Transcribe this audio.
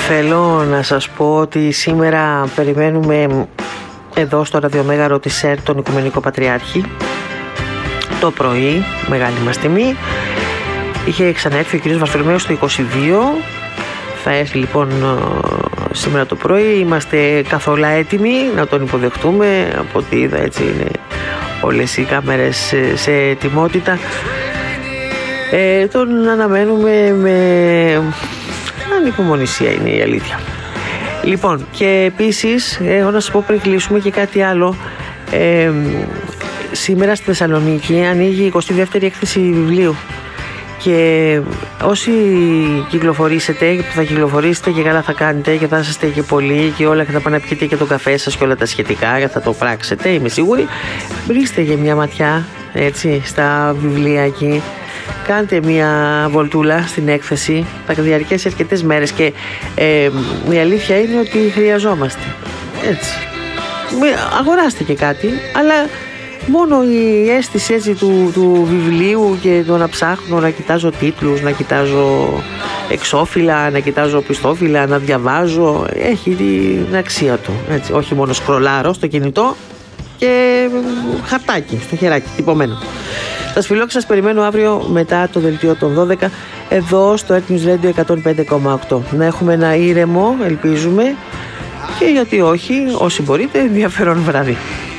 Θέλω να σας πω ότι σήμερα περιμένουμε εδώ στο ραδιομέγαρο της ΕΡΤ τον Οικουμενικό Πατριάρχη το πρωί, μεγάλη μας τιμή. Είχε ξαναέρθει ο κ. Βαρθολομαίος το 22. Θα έρθει λοιπόν σήμερα το πρωί. Είμαστε καθόλου έτοιμοι να τον υποδεχτούμε. Από ό,τι είδα, έτσι είναι όλες οι κάμερες σε ετοιμότητα. Τον αναμένουμε με ανυπομονησία, είναι η αλήθεια. Λοιπόν, και επίσης έχω να σας πω πριν κλείσουμε και κάτι άλλο. Σήμερα στη Θεσσαλονίκη ανοίγει η 22η έκθεση βιβλίου και όσοι κυκλοφορήσετε, που θα κυκλοφορήσετε και καλά θα κάνετε και θα είσαστε και πολλοί και όλα και θα πάνε να πιείτε και τον καφέ σας και όλα τα σχετικά και θα το πράξετε, είμαι σίγουρη. Βρίστε για μια ματιά έτσι στα βιβλία εκεί. Κάντε μια βολτούλα στην έκθεση, θα διαρκέσει αρκετές μέρες και η αλήθεια είναι ότι χρειαζόμαστε. Έτσι. Αγοράστε και κάτι, αλλά μόνο η αίσθηση έτσι του βιβλίου και το να ψάχνω, να κοιτάζω τίτλους, να κοιτάζω εξώφυλλα, να κοιτάζω πιστόφυλλα, να διαβάζω, έχει την αξία του. Έτσι. Όχι μόνο σκρολάρω στο κινητό και χαρτάκι στο χεράκι, τυπωμένο. Σας φιλώ και σας περιμένω αύριο μετά το δελτίο των 12 εδώ στο Earth News Radio 105,8. Να έχουμε ένα ήρεμο, ελπίζουμε, και γιατί όχι, όσοι μπορείτε, ενδιαφέρον βράδυ.